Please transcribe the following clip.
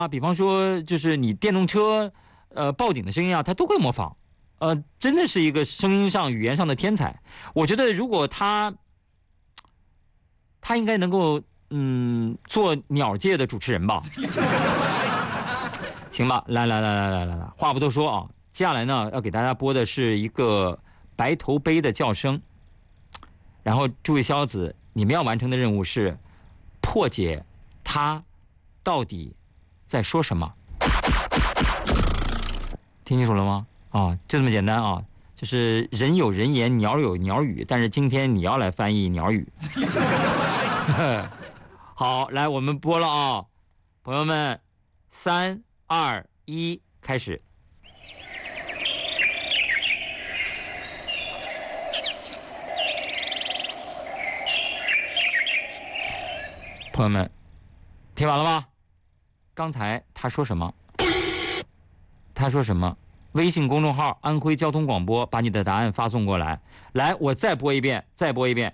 比方说就是你电动车报警的声音啊，它都会模仿。真的是一个声音上语言上的天才。我觉得如果他应该能够做鸟界的主持人吧。行吧，来，话不多说啊，接下来呢要给大家播的是一个白头鹎的叫声，然后诸位小子，你们要完成的任务是破解它到底在说什么。听清楚了吗？啊，就这么简单啊，就是人有人言，鸟有鸟语，但是今天你要来翻译鸟语。好，来，我们播了啊，朋友们，3、2、1，开始。朋友们，听完了吗？刚才他说什么？他说什么？微信公众号安徽交通广播，把你的答案发送过来。来，我再播一遍，再播一遍。